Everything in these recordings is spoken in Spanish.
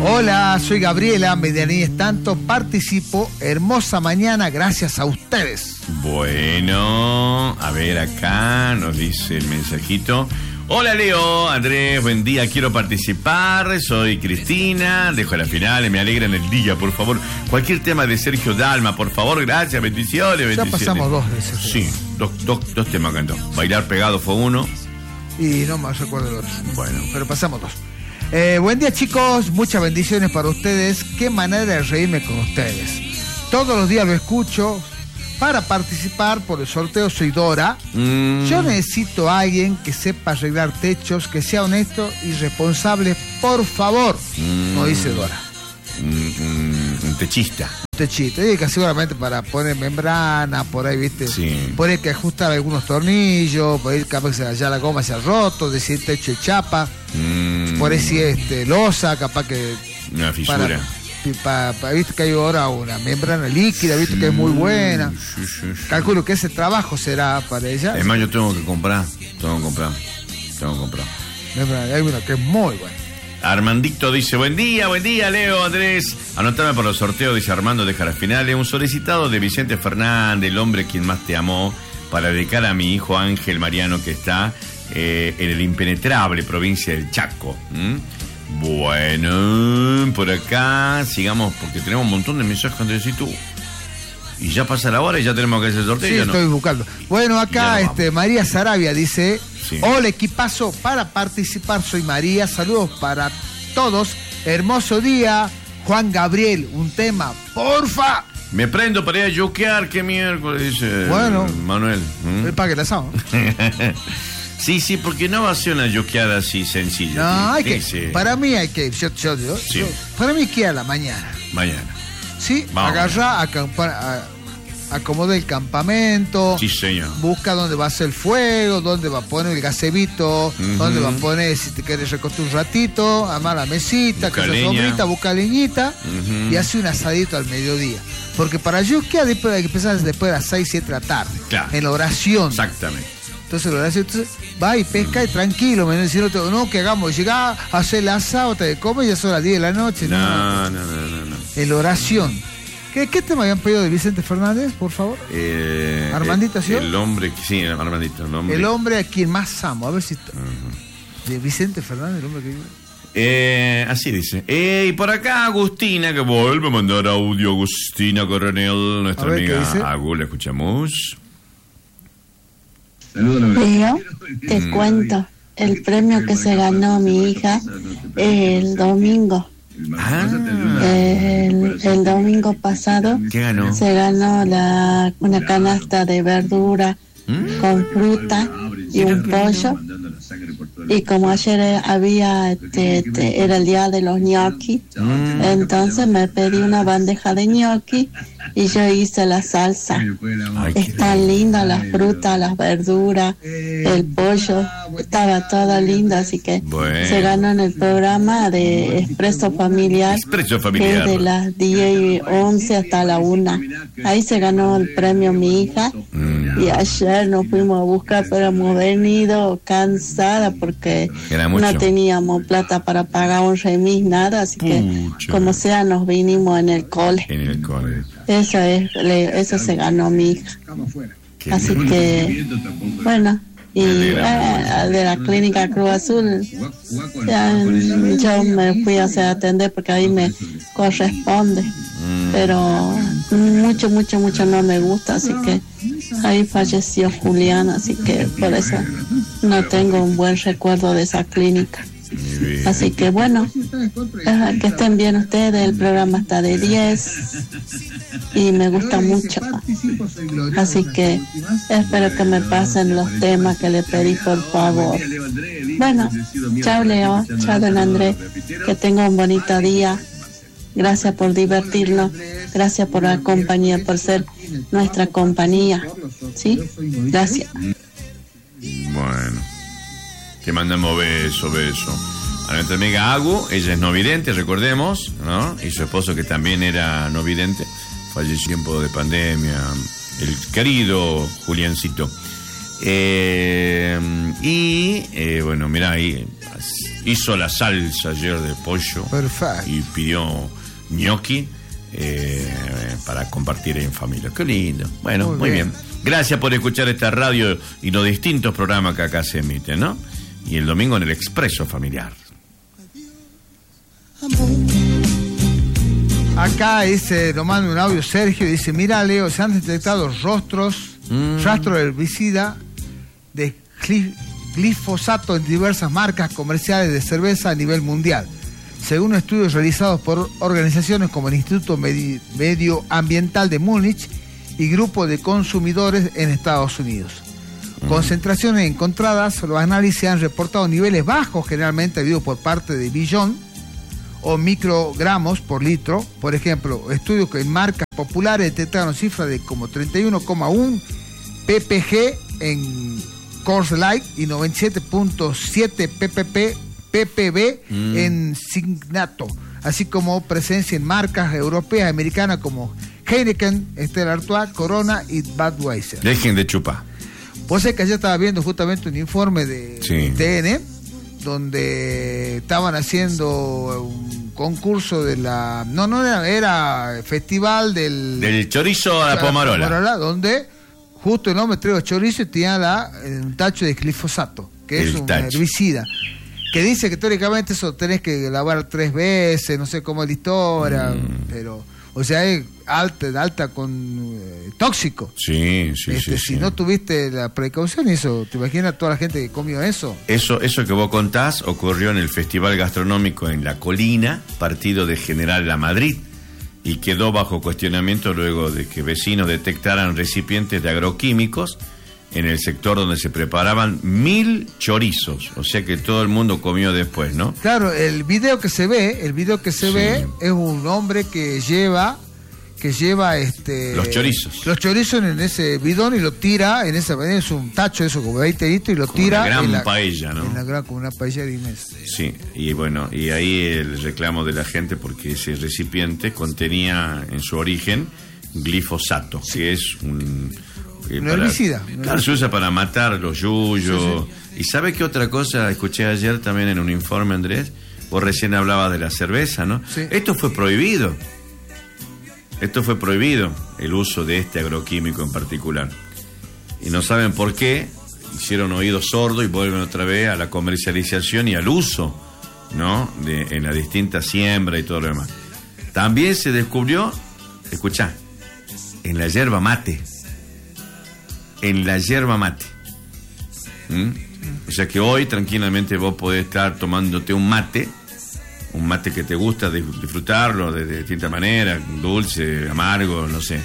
Hola, soy Gabriela, medianía tanto, participo, hermosa mañana, gracias a ustedes. Bueno, a ver acá, nos dice el mensajito. Hola Leo, Andrés, buen día, quiero participar, soy Cristina, dejo la final, me alegran el día, por favor. Cualquier tema de Sergio Dalma, por favor, gracias, bendiciones. Ya pasamos 2 veces. Sí, dos temas cantó. Bailar pegado fue uno. Y no más recuerdo el otro. Bueno. Pero pasamos 2. Buen día chicos, muchas bendiciones para ustedes, qué manera de reírme con ustedes. Todos los días lo escucho. Para participar por el sorteo soy Dora. Yo necesito a alguien que sepa arreglar techos, que sea honesto y responsable, por favor. No dice Dora. Un techista. Techito, y que seguramente para poner membrana, por ahí, viste, sí. Por ahí que ajustar algunos tornillos, por ahí capaz que ya la goma se ha roto, decir techo y chapa, por ahí si losa, capaz que una fisura. Viste que hay ahora una membrana líquida, viste que es muy buena. Sí. Calculo que ese trabajo será para ella. Es más, yo tengo que comprar. Membrana, hay una que es muy buena. Armandito dice, buen día, Leo, Andrés. Anótame por los sorteos, dice Armando, deja las finales. Un solicitado de Vicente Fernández, el hombre quien más te amó, para dedicar a mi hijo Ángel Mariano, que está en el impenetrable provincia del Chaco. Bueno, por acá sigamos porque tenemos un montón de mensajes, Andresito. Y ya pasa la hora y ya tenemos que hacer el sorteo. Sí, estoy buscando. Bueno, acá María Sarabia dice, sí. Hola equipazo, para participar soy María, saludos para todos, hermoso día, Juan Gabriel, un tema, porfa. Me prendo para ir a yuquear, qué miércoles, dice Manuel. El paquete asado. Sí, porque no va a ser una yuqueada así sencilla. No, hay que, para mí hay que, para mí queda la mañana. Sí, agarra, acomoda el campamento. Sí, señor. Busca dónde va a ser el fuego, dónde va a poner el gazebito, dónde va a poner, si te quieres recostar un ratito, armar la mesita, que se sombrita, busca leñita y hace un asadito al mediodía. Porque para yuquear después hay que empezar después de las 6, 7 de la tarde. Claro. En la oración. Exactamente. Entonces va y pesca y tranquilo, no que hagamos, llegar a hacer el asado, te comes y ya son las 10 de la noche. No. En la oración. ¿Qué tema habían pedido de Vicente Fernández, por favor? Armandito, ¿sí? Armandito. El hombre a quien más amo, a ver si... De Vicente Fernández, el hombre que... así dice. Y por acá Agustina, que vuelve a mandar audio. Agustina Coronel, nuestra amiga Agu, la escuchamos. Leo, te cuento, el premio que se ganó mi hija el domingo. El domingo pasado. ¿Qué ganó? Se ganó una canasta de verdura con fruta y un pollo. Y como ayer era el día de los ñoquis, entonces me pedí una bandeja de ñoquis y yo hice la salsa. Están lindas las frutas, las verduras, el pollo, estaba todo lindo, así que se ganó en el programa de Expreso Familiar, que es de las 10:11 hasta la 1. Ahí se ganó el premio mi hija y ayer nos fuimos a buscar, pero hemos venido cansada porque no teníamos plata para pagar un remis, nada, así que como sea nos vinimos en el cole. Eso se ganó mi hija. Así que, bueno, y de la clínica Cruz Azul, yo me fui a hacer atender porque ahí me corresponde, pero mucho no me gusta, así que ahí falleció Julián, así que por eso no tengo un buen recuerdo de esa clínica. Así que bueno, que estén bien ustedes, el programa está de 10 y me gusta mucho, así que espero que me pasen los temas que le pedí, por favor. Bueno, chao Leo, chao don Andrés, que tenga un bonito día, gracias por divertirnos, gracias por la compañía, por ser nuestra compañía, ¿sí? Gracias. Bueno, que mandamos beso. A nuestra amiga Agu, ella es no vidente, recordemos, ¿no? Y su esposo, que también era no vidente, falleció en tiempo de pandemia, el querido Juliancito. Bueno, mira, ahí hizo la salsa ayer de pollo. Perfecto. Y pidió gnocchi para compartir en familia. Qué lindo. Bueno, muy bien. Gracias por escuchar esta radio y los distintos programas que acá se emiten, ¿no? Y el domingo en el Expreso Familiar. Acá nos manda un audio Sergio y dice: mira, Leo, se han detectado rastros de herbicida de glifosato en diversas marcas comerciales de cerveza a nivel mundial, según estudios realizados por organizaciones como el Instituto Medioambiental de Múnich y Grupo de Consumidores en Estados Unidos. Concentraciones encontradas, los análisis han reportado niveles bajos, generalmente debido por parte de billón o microgramos por litro. Por ejemplo, estudios que en marcas populares detectaron cifras de como 31,1 ppg en Coors Light y 97,7 ppb en Signato, así como presencia en marcas europeas y americanas como Heineken, Stella Artois, Corona y Budweiser. Dejen de chupar. Vos sabés que ayer estaba viendo justamente un informe de TN, donde estaban haciendo un concurso de la... era festival del chorizo a la pomarola. Donde justo el hombre trajo chorizo y tenía un tacho de glifosato, que es un herbicida, que dice que teóricamente eso tenés que lavar 3 veces, no sé cómo es la historia, pero... O sea, es alta con tóxico. Sí. Si no tuviste la precaución, eso, ¿te imaginas toda la gente que comió eso? Eso que vos contás ocurrió en el Festival Gastronómico en La Colina, partido de General La Madrid, y quedó bajo cuestionamiento luego de que vecinos detectaran recipientes de agroquímicos en el sector donde se preparaban 1000 chorizos, o sea que todo el mundo comió después, ¿no? Claro, el video que se ve es un hombre que lleva los chorizos en ese bidón y lo tira en esa, es un tacho eso como 20 litros y lo como tira una gran paella, ¿no? Como una paella de Inés. Sí, y bueno, y ahí el reclamo de la gente porque ese recipiente contenía en su origen glifosato, que es un herbicida. Claro, se usa para matar los yuyos. ¿Y sabe qué otra cosa escuché ayer también en un informe, Andrés? Vos recién hablabas de la cerveza, ¿no? Sí. Esto fue prohibido, el uso de este agroquímico en particular. Y no saben por qué, hicieron oídos sordos y vuelven otra vez a la comercialización y al uso, ¿no? En la distinta siembra y todo lo demás. También se descubrió, escuchá, en la yerba mate. O sea que hoy tranquilamente vos podés estar tomándote un mate que te gusta disfrutarlo de distintas maneras, dulce, amargo, no sé,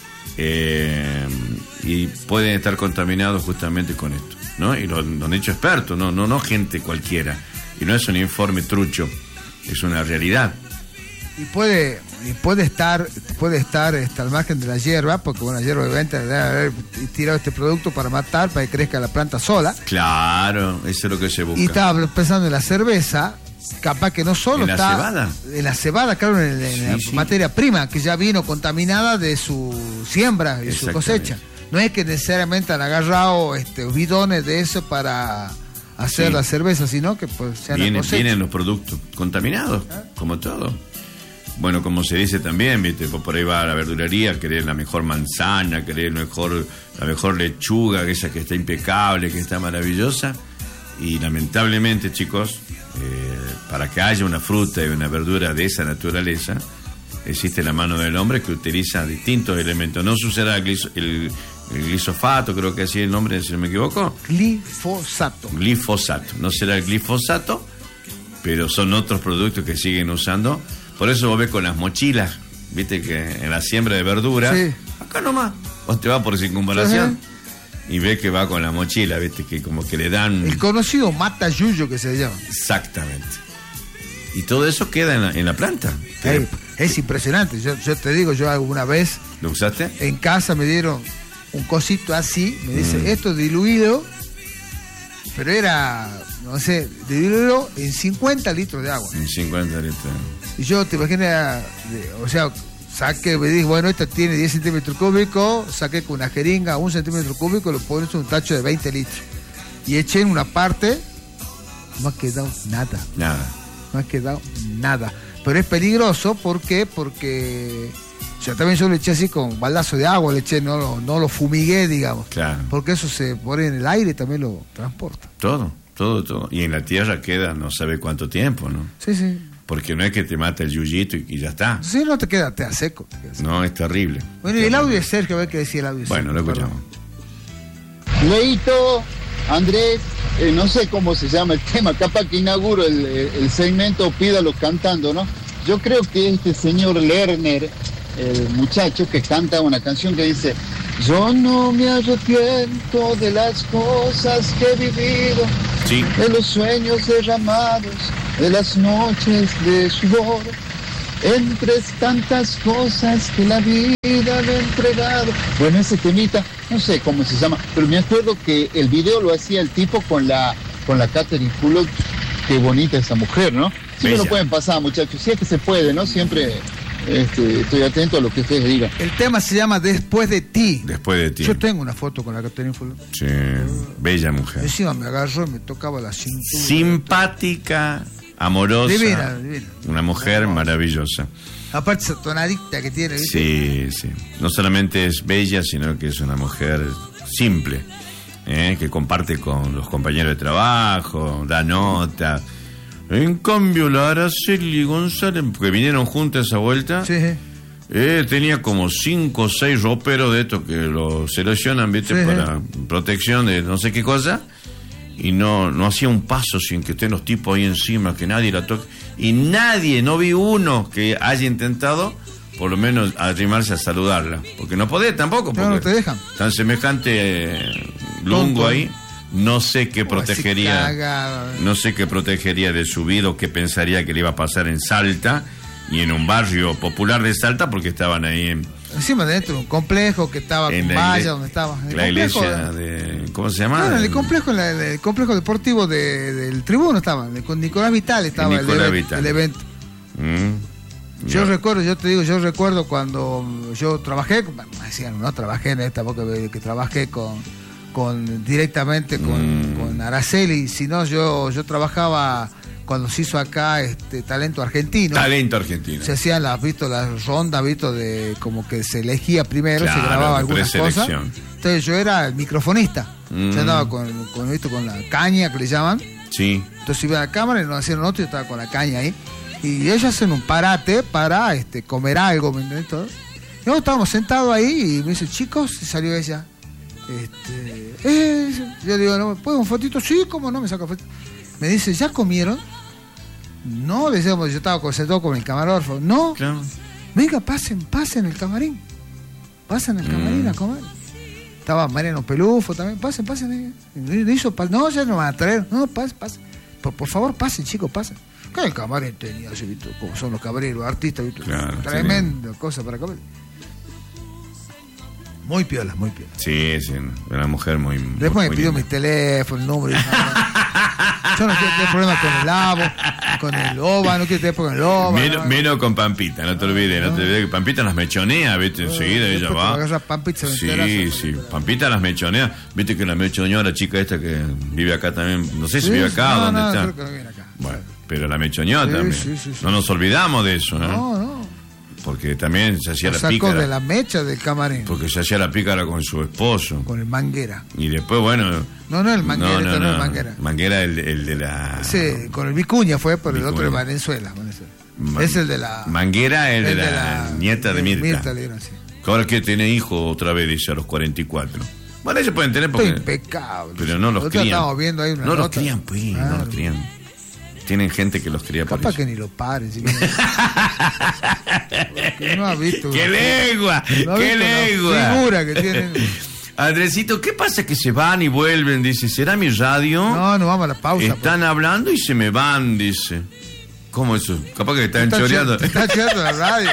y pueden estar contaminados justamente con esto, ¿no? Y lo han hecho expertos, no gente cualquiera, y no es un informe trucho, es una realidad. Y puede estar al margen de la hierba, porque bueno, la hierba obviamente debe haber tirado este producto para matar, para que crezca la planta sola. Claro, eso es lo que se busca. Y estaba pensando en la cerveza, capaz que no solo ¿En está... la cebada? En la cebada, claro, en la materia prima, que ya vino contaminada de su siembra y su cosecha. No es que necesariamente han agarrado bidones de eso para hacer la cerveza, sino que pues sean vienen los productos contaminados, como todo. Bueno, como se dice también, viste, por ahí va a la verdulería, querés la mejor manzana, querés la mejor lechuga, esa que está impecable, que está maravillosa. Y lamentablemente, chicos, para que haya una fruta y una verdura de esa naturaleza, existe la mano del hombre que utiliza distintos elementos. No se usará el glifosato, creo que así es el nombre, si no me equivoco. Glifosato. No será el glifosato, pero son otros productos que siguen usando. Por eso vos ves con las mochilas, viste que en la siembra de verduras, acá nomás, vos te vas por circunvalación y ves que va con la mochila, viste que como que le dan... El conocido mata-yuyo que se llama. Exactamente. Y todo eso queda en la planta. Es impresionante, yo te digo, yo alguna vez... ¿Lo usaste? En casa me dieron un cosito así, me dice, esto diluido, pero era, no sé, diluido en 50 litros de agua. En 50 litros. Y yo te imaginas, saqué, me dije, bueno, esta tiene 10 centímetros cúbicos, saqué con una jeringa 1 centímetro cúbico, lo pones en un tacho de 20 litros. Y eché en una parte No ha quedado nada. Nada. No ha quedado nada. Pero es peligroso, ¿por qué? Porque yo le eché así con baldazo de agua, le eché, no lo fumigué, digamos. Claro. Porque eso se pone en el aire y también lo transporta. Todo. Y en la tierra queda no sabe cuánto tiempo, ¿no? Sí. Porque no es que te mata el yuyito y ya está. Sí, no te queda seco. No, es terrible. Bueno, y el audio de Sergio, a ver qué decía el audio de Sergio. Bueno, lo escuchamos. Leito, Andrés, no sé cómo se llama el tema, capaz que inauguro el segmento Pídalo cantando, ¿no? Yo creo que este señor Lerner, el muchacho que canta una canción que dice: yo no me arrepiento de las cosas que he vivido, sí, de los sueños derramados, de las noches de sudor, entre tantas cosas que la vida me ha entregado. Bueno, ese temita, no sé cómo se llama, pero me acuerdo que el video lo hacía el tipo con la Catherine Fulop. Qué bonita esa mujer, ¿no? Sí, me lo pueden pasar, muchachos, si es que se puede, ¿no? Siempre estoy atento a lo que ustedes digan. El tema se llama Después de ti. Después de ti. Yo tengo una foto con la Catherine Fulop. Sí, bella mujer. Encima me agarró y me tocaba la cintura. Simpática, amorosa. Divina. Una mujer maravillosa. Aparte esa tonadita que tiene, ¿viste? Sí. No solamente es bella, sino que es una mujer simple, que comparte con los compañeros de trabajo, da nota. En cambio, la Araceli González, porque vinieron juntas esa vuelta, sí. Tenía como 5 o 6 roperos de estos que lo seleccionan, ¿viste? Sí. Para protección de no sé qué cosa. Y no hacía un paso sin que estén los tipos ahí encima, que nadie la toque. Y no vi uno que haya intentado, por lo menos, arrimarse a saludarla. Porque no podés tampoco. Porque no te dejan. Tan semejante lungo ahí. No sé qué protegería. No sé qué protegería de su vida o qué pensaría que le iba a pasar en Salta y en un barrio popular de Salta, porque estaban ahí encima dentro de un complejo que estaba con vallas, donde estaba la iglesia de ¿cómo se llama? Claro, el complejo deportivo del Tribuno estaba, con Nicolás Vital estaba el evento. Yo recuerdo cuando yo trabajé, no trabajé en esta época que trabajé directamente con Araceli, sino yo trabajaba cuando se hizo acá Talento Argentino. Se hacían las rondas, de como que se elegía primero, claro, se grababa algunas cosas. Entonces yo era el microfonista. Yo andaba con la caña que le llaman. Sí. Entonces iba a la cámara y nos hacían otro, yo estaba con la caña ahí. Y ellos hacen un parate para comer algo, ¿me entiendes? Todo. Y nosotros estábamos sentados ahí y me dice: chicos, y salió ella. Yo digo: ¿no puedo un fotito? Sí, ¿cómo no? Me saca foto. Me dice: ¿ya comieron? No, le decíamos, yo estaba sentado con el camarógrafo. No, claro. Venga, pasen el camarín. Pasen el camarín a comer. Estaba Mariano Pelufo también. Pasen. No, ya no van a traer. No, pasen. Por favor, pasen, chicos, pasen. Que el camarín tenía, ¿visto? Como son los camareros, artistas, ¿visto? Claro, tremenda cosa para comer. Muy piola. Sí, una mujer muy. Después me pidió mi teléfono, el número. Yo no quiero tener problemas con el Lavo, con el OVA, no quiero tener problemas con el OVA. Menos con Pampita, no te olvides que Pampita las mechonea, ¿viste? Enseguida ella va. Pampita sí, Pampita las mechonea. ¿Viste que la mechoneó la chica esta que vive acá también? No sé si vive acá o dónde está. Creo que no vive acá. Bueno, pero la mechoneó también. Sí. No nos olvidamos de eso, ¿no? No. Porque también se hacía la pícara. Sacó de la mecha del camarín. Porque se hacía la pícara con su esposo. Con el Manguera. Y después, bueno. No, el Manguera, no el Manguera. Manguera, el de la. Sí, con el Vicuña fue, pero el otro de Venezuela. Es el de la. Manguera, el de la nieta de Mirta. Mirta le dieron, sí. Ahora que tiene hijo otra vez, dice, a los 44. Bueno, ellos pueden tener porque. Impecable. Pero no los crían. Estamos viendo ahí una no nota. Los crían, pues, no los crían. Tienen gente que los cría por eso. Capaz que ni lo paren. ¿Sí? No ha visto. ¡Qué lengua! No ¡Qué lengua! Figura que tienen. Andresito, ¿qué pasa que se van y vuelven? Dice, ¿será mi radio? No vamos a la pausa. Están hablando y se me van, dice. ¿Cómo eso? Capaz que están choreando. Está choreando la radio.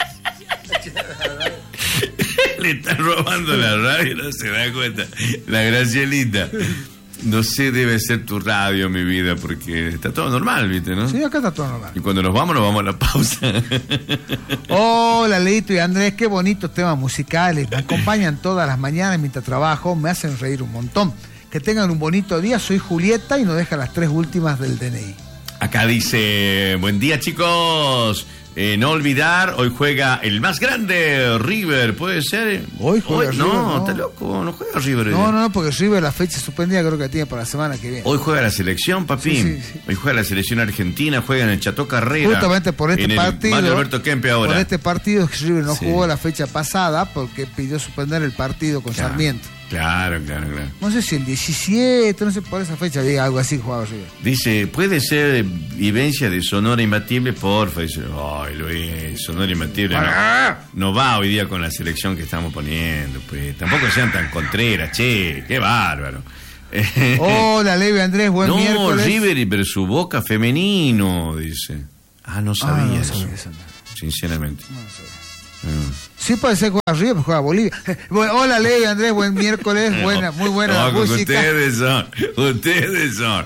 Le están robando la radio, no se da cuenta. La Gracielita. No sé, debe ser tu radio, mi vida, porque está todo normal, ¿viste, no? Sí, acá está todo normal. Y cuando nos vamos a la pausa. Hola, Leito y Andrés, qué bonitos temas musicales. Me acompañan todas las mañanas mientras trabajo, me hacen reír un montón. Que tengan un bonito día. Soy Julieta y nos deja las 3 últimas del DNI. Acá dice, buen día chicos. No olvidar, hoy juega el más grande, River, ¿puede ser? Hoy juega River. No, está loco, no juega River. No, porque River la fecha suspendida creo que tiene para la semana que viene. Hoy juega la selección, papín. Sí. Hoy juega la selección argentina, juega en el Chato Carrera. Justamente por este partido. Mario Alberto Kempe ahora. Por este partido River no jugó la fecha pasada porque pidió suspender el partido con Sarmiento. Claro. No sé si el 17, no sé, por esa fecha había algo así jugado River. Dice, puede ser vivencia de Sonora Imbatible, porfa. Dice, ay Luis, Sonora Imbatible no va hoy día con la selección que estamos poniendo, pues. Tampoco sean tan contreras, che, qué bárbaro. Hola, Levi Andrés, buen miércoles. No, River, pero su Boca femenino, dice. No sabía eso. Sinceramente. No sabía. Sí, puede ser que juega River, pero juega Bolivia. Hola, Levi Andrés, buen miércoles. Muy buena la música. Ustedes son.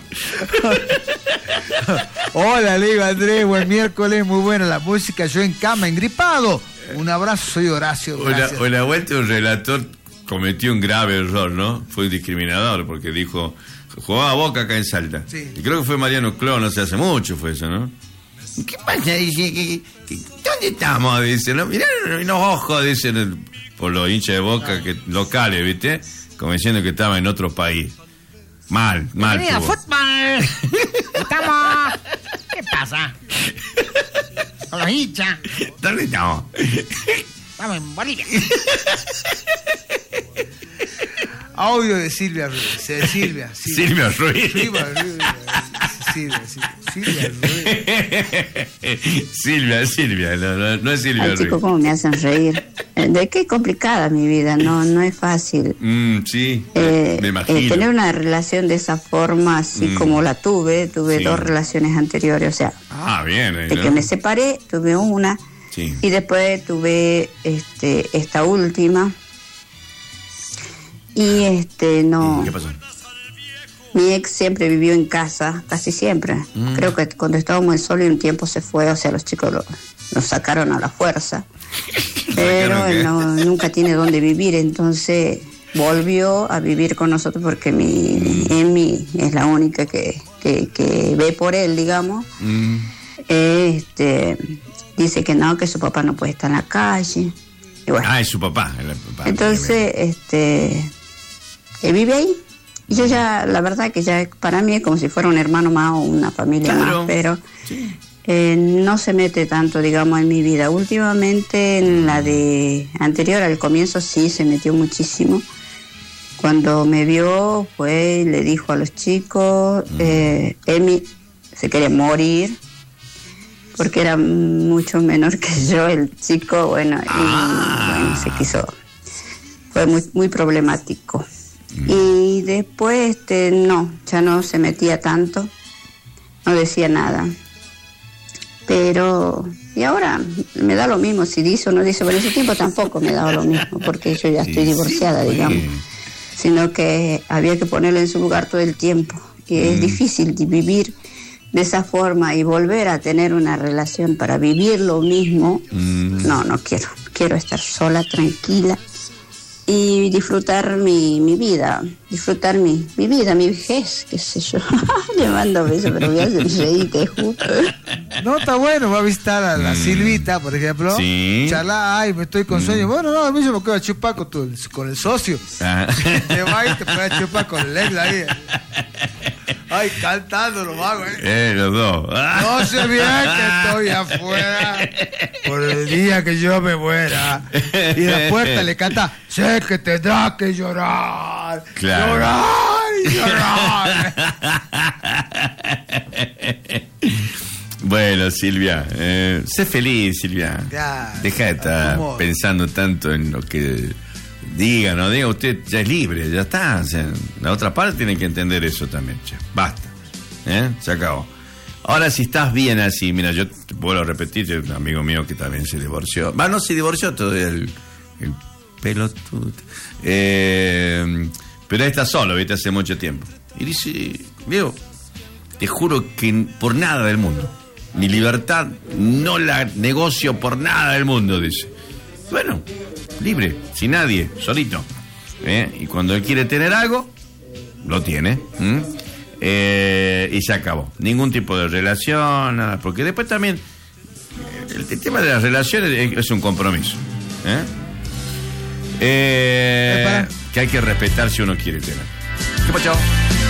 Hola, Levi Andrés, buen miércoles. Muy buena la música. Yo en cama, engripado. Un abrazo, soy Horacio. O la vuelta un relator cometió un grave error, ¿no? Fue discriminador porque dijo, jugaba Boca acá en Salta. Sí. Y creo que fue Mariano Clon, hace mucho fue eso, ¿no? ¿Qué pasa? Dice, ¿dónde estamos? Dice, ¿no? Mirá los ojos, dicen, por los hinchas de Boca locales, ¿viste? Como diciendo que estaba en otro país. Mal. Fútbol. Estamos. ¿Qué pasa? Con los hinchas. ¿Dónde estamos? Estamos en Bolivia. Audio de Silvia Ruiz. Silvia Ruiz. Silvia, no es Silvia Ruiz. Chicos, cómo me hacen reír. De qué complicada mi vida, no es fácil. Sí, me imagino. Tener una relación de esa forma, así como la tuve 2 relaciones anteriores, o sea. Bien. De que me separé, tuve una, y después tuve esta última. Y no. ¿Qué pasó? Mi ex siempre vivió en casa, casi siempre. Creo que cuando estábamos en Sol y un tiempo se fue, o sea, los chicos lo sacaron a la fuerza. Pero él nunca tiene dónde vivir, entonces volvió a vivir con nosotros porque Emi es la única que ve por él, digamos. Dice que no, que su papá no puede estar en la calle. Y bueno. Es su papá. Entonces, vive ahí. Y yo ya, la verdad que ya para mí es como si fuera un hermano más o una familia más, pero no se mete tanto, digamos, en mi vida. Últimamente, en la de anterior, al comienzo sí se metió muchísimo. Cuando me vio, fue y le dijo a los chicos, Emi se quería morir, porque era mucho menor que yo, el chico, bueno, se quiso. Fue muy problemático. Y después, ya no se metía tanto, no decía nada. Pero, y ahora me da lo mismo si dice o no dice, pero en ese tiempo tampoco me daba lo mismo, porque yo ya estoy divorciada, digamos. Sino que había que ponerle en su lugar todo el tiempo. Y es difícil vivir de esa forma y volver a tener una relación para vivir lo mismo. No quiero. Quiero estar sola, tranquila. Y disfrutar mi vida, disfrutar mi vida, mi vejez, qué sé yo. Le mando besos, pero voy a hacer reír, te juro. No, está bueno, va a visitar a la Silvita, por ejemplo. Sí. Charla, me estoy con sueño. Bueno, a mí yo me quedo a chupar con el socio. Te vas y te puedes chupar con el ex ahí. Ay, cantando lo hago, los dos. No sé bien que estoy afuera por el día que yo me muera. Y la puerta le canta, sé que tendrás que llorar. Claro. Llorar. Bueno, Silvia, sé feliz, Silvia. Ya, deja de estar pensando tanto en lo que diga, no diga, usted ya es libre, ya está. O sea, la otra parte tiene que entender eso también, che. Basta, se acabó. Ahora, si estás bien así, mira, yo te vuelvo a repetir, yo un amigo mío que también se divorció. No se divorció todavía el pelotudo. Pero está solo, ¿viste? Hace mucho tiempo. Y dice, Diego, te juro que por nada del mundo, mi libertad no la negocio por nada del mundo, dice. Bueno, libre, sin nadie, solito. Y cuando él quiere tener algo, lo tiene. Y se acabó. Ningún tipo de relación, nada. Porque después también el tema de las relaciones es un compromiso. Que hay que respetar si uno quiere tener. ¿Qué pasó?